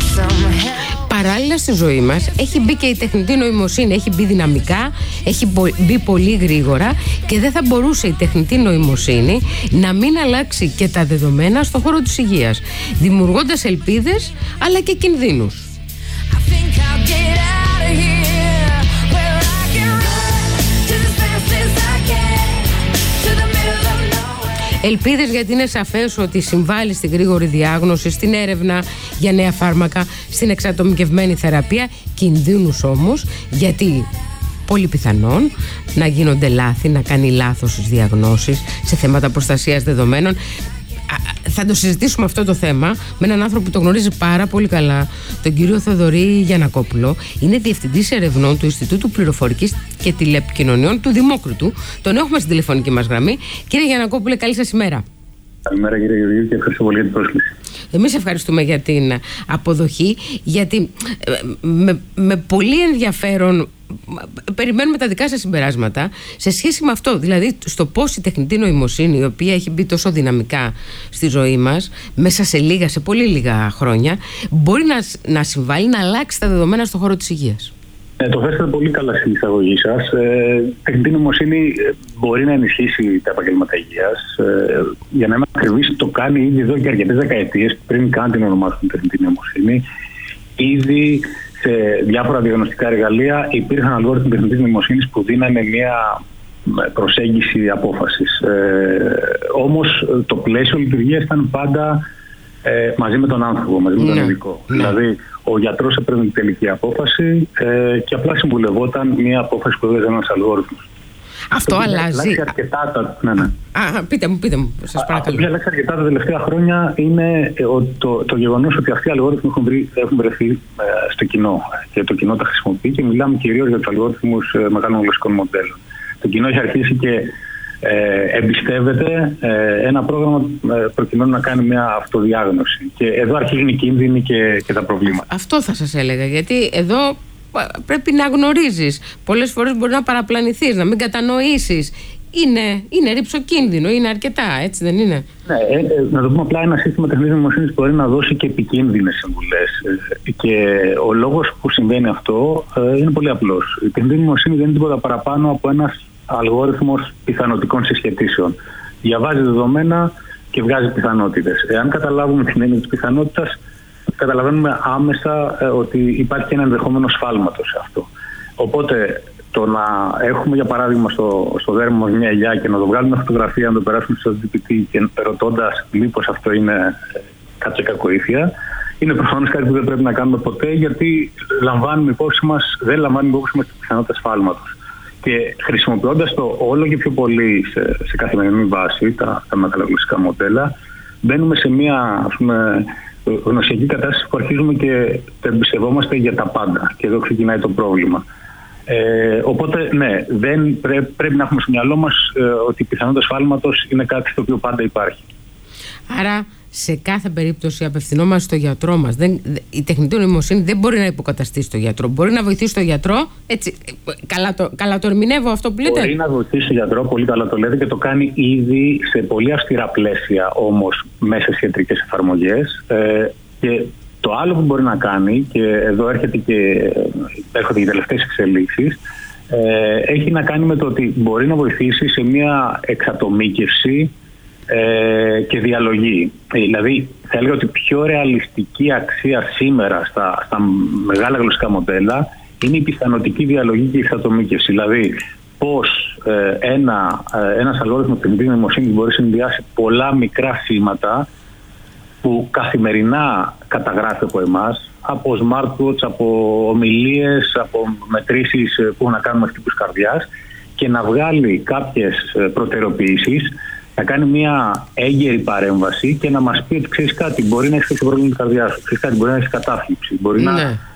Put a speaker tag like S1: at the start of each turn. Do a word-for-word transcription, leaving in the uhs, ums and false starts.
S1: Παράλληλα στη ζωή μας έχει μπει και η τεχνητή νοημοσύνη, έχει μπει δυναμικά, έχει μπει πολύ γρήγορα και δεν θα μπορούσε η τεχνητή νοημοσύνη να μην αλλάξει και τα δεδομένα στον χώρο της υγείας, δημιουργώντας ελπίδες αλλά και κινδύνους. Ελπίδες γιατί είναι σαφές ότι συμβάλλει στη γρήγορη διάγνωση, στην έρευνα για νέα φάρμακα, στην εξατομικευμένη θεραπεία. Κινδύνους όμως γιατί πολύ πιθανόν να γίνονται λάθη, να κάνει λάθος στις διαγνώσεις σε θέματα προστασίας δεδομένων. Θα το συζητήσουμε αυτό το θέμα με έναν άνθρωπο που το γνωρίζει πάρα πολύ καλά, τον κύριο Θοδωρή Γιαννακόπουλο. Είναι διευθυντής ερευνών του Ινστιτούτου Πληροφορικής και Τηλεπικοινωνιών του Δημόκριτου. Τον έχουμε στην τηλεφωνική μας γραμμή. Κύριε Γιαννακόπουλε, καλή σας ημέρα.
S2: Καλημέρα κύριε Γεωργίου και ευχαριστώ πολύ για την πρόσκληση.
S1: Εμείς ευχαριστούμε για την αποδοχή, γιατί με, με πολύ ενδιαφέρον περιμένουμε τα δικά σας συμπεράσματα σε σχέση με αυτό, δηλαδή στο πώς η τεχνητή νοημοσύνη, η οποία έχει μπει τόσο δυναμικά στη ζωή μας μέσα σε λίγα, σε πολύ λίγα χρόνια, μπορεί να, να συμβάλλει να αλλάξει τα δεδομένα στον χώρο της υγείας.
S2: Ε, το θέσατε πολύ καλά στην εισαγωγή σας. Ε, τεχνητή νοημοσύνη μπορεί να ενισχύσει τα επαγγέλματα υγείας. Ε, για να είμαι ακριβής, το κάνει ήδη εδώ και αρκετές δεκαετίες, πριν καν την ονομάσουν τεχνητή νοημοσύνη. Ήδη σε διάφορα διαγνωστικά εργαλεία υπήρχαν αλγόριθμοι τεχνητής νοημοσύνης που δίνανε μια προσέγγιση απόφασης. Ε, όμως το πλαίσιο λειτουργίας ήταν πάντα ε, μαζί με τον άνθρωπο, μαζί με τον ειδικό. Ναι. Δηλαδή, ο γιατρός έπαιρνε την τελική απόφαση ε, και απλά συμβουλευόταν μια απόφαση που έβγαζε ένας αλγόριθμος.
S1: Αυτό
S2: το
S1: αλλάζει.
S2: Αρκετά τα... ναι, ναι.
S1: Α, πείτε μου, πείτε μου, σας παρακαλώ.
S2: Αυτό που αλλάξει αρκετά τα τελευταία χρόνια είναι το, το γεγονός ότι αυτοί οι αλγόριθμοι έχουν, βρει, έχουν βρεθεί ε, στο κοινό και το κοινό τα χρησιμοποιεί και μιλάμε κυρίως για τους αλγόριθμους ε, μεγάλων γλωσσικών μοντέλων. Το κοινό έχει αρχίσει και ε, εμπιστεύεται ε, ένα πρόγραμμα ε, προκειμένου να κάνει μια αυτοδιάγνωση. Και εδώ αρχίζουν οι κίνδυνοι και, και τα προβλήματα.
S1: Αυτό θα σας έλεγα, γιατί εδώ πρέπει να γνωρίζεις. Πολλές φορές μπορεί να παραπλανηθείς, να μην κατανοήσεις. Είναι, είναι ρυψοκίνδυνο, είναι αρκετά, έτσι δεν είναι?
S2: Ναι, ε, ε, να το πούμε απλά, ένα σύστημα τεχνητής νοημοσύνης μπορεί να δώσει και επικίνδυνες συμβουλές. Ε, και ο λόγος που συμβαίνει αυτό ε, είναι πολύ απλός. Η τεχνητή νοημοσύνη δεν είναι τίποτα παραπάνω από ένας αλγόριθμος πιθανοτικών συσχετήσεων. Διαβάζει δεδομένα και βγάζει πιθανότητες. Εάν καταλάβουμε την έννοια της πιθανότητας, καταλαβαίνουμε άμεσα ε, ότι υπάρχει ένα ενδεχόμενο σφάλματος σε αυτό. Οπότε το να έχουμε για παράδειγμα στο, στο δέρμα μας μια ελιά και να το βγάλουμε φωτογραφία, να το περάσουμε στο τζι πι τι και ρωτώντας μήπως αυτό είναι ε, κάποια κακοήθεια, είναι προφανώς κάτι που δεν πρέπει να κάνουμε ποτέ, γιατί λαμβάνουμε υπόψη μας, δεν λαμβάνουμε υπόψη μας τη πιθανότητα σφάλματος. Και χρησιμοποιώντας το όλο και πιο πολύ σε, σε καθημερινή βάση, τα, τα μεταλλαγλωσσικά μοντέλα, μπαίνουμε σε μια, ας πούμε, γνωσιακή κατάσταση που αρχίζουμε και το εμπιστευόμαστε για τα πάντα. Και εδώ ξεκινάει το πρόβλημα. Ε, οπότε, ναι, δεν πρέ, πρέπει να έχουμε στο μυαλό μας ε, ότι η πιθανότητα σφάλματος είναι κάτι το οποίο πάντα υπάρχει.
S1: Άρα, σε κάθε περίπτωση απευθυνόμαστε στο γιατρό μας. Δεν, η τεχνητή νοημοσύνη δεν μπορεί να υποκαταστήσει τον γιατρό. Μπορεί να βοηθήσει τον γιατρό. Έτσι, καλά, το, καλά το ερμηνεύω αυτό που λέτε?
S2: Μπορεί να βοηθήσει τον γιατρό, πολύ καλά το λέτε, και το κάνει ήδη σε πολύ αυστηρά πλαίσια όμως μέσα στις ιατρικές εφαρμογές. Ε, και το άλλο που μπορεί να κάνει, και εδώ έρχεται και, έρχονται οι τελευταίες εξελίξεις, ε, έχει να κάνει με το ότι μπορεί να βοηθήσει σε μια εξατομίκευση ε, και διαλογή. Δηλαδή, θα έλεγα ότι πιο ρεαλιστική αξία σήμερα στα, στα μεγάλα γλωσσικά μοντέλα είναι η πιθανοτική διαλογή και η εξατομίκευση. Δηλαδή, πώς ε, ένα, ε, ένας αλγόριθμος τεχνητής νοημοσύνης μπορεί να συνδυάσει πολλά μικρά σήματα που καθημερινά καταγράφει από εμάς, από smartwatch, από ομιλίες, από μετρήσεις που έχουν να κάνουν με χτύπους καρδιάς, και να βγάλει κάποιες προτεραιοποιήσεις, να κάνει μια έγκαιρη παρέμβαση και να μας πει ότι ξέρεις κάτι, μπορεί να έχεις πρόβλημα με την καρδιά σου, ξέρεις κάτι, μπορεί να έχεις κατάθλιψη, μπορεί
S1: ναι.
S2: να